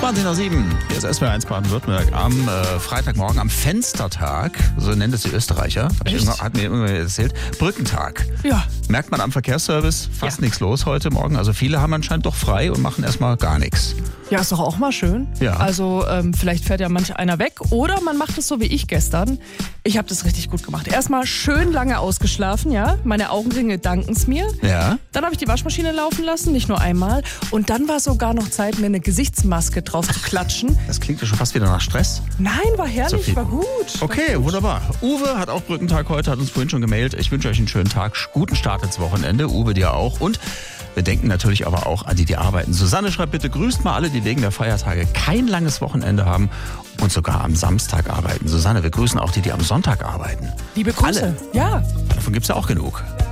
20:07. Hier ist SWR1 Baden-Württemberg am Freitagmorgen, am Fenstertag, so nennt es die Österreicher. Hat mir irgendwer erzählt. Brückentag. Ja. Merkt man am Verkehrsservice fast nichts los heute Morgen. Also viele haben anscheinend doch frei und machen erstmal gar nichts. Ja, ist doch auch mal schön. Ja. Also vielleicht fährt ja manch einer weg oder man macht es so wie ich gestern. Ich habe das richtig gut gemacht. Erstmal schön lange ausgeschlafen, ja. Meine Augenringe danken es mir. Ja. Dann habe ich die Waschmaschine laufen lassen, nicht nur einmal. Und dann war sogar noch Zeit, mir eine Gesichtsmaske drauf zu klatschen. Das klingt ja schon fast wieder nach Stress. Nein, war herrlich, Sophie. war gut. Okay, wunderbar. Uwe hat auch Brückentag heute, hat uns vorhin schon gemeldet. Ich wünsche euch einen schönen Tag, guten Start ins Wochenende. Uwe, dir auch. Und wir denken natürlich aber auch an die arbeiten. Susanne schreibt, bitte grüßt mal alle, die wegen der Feiertage kein langes Wochenende haben und sogar am Samstag arbeiten. Susanne, wir grüßen auch die am Sonntag arbeiten. Liebe Grüße. Alle. Ja. Davon gibt es ja auch genug.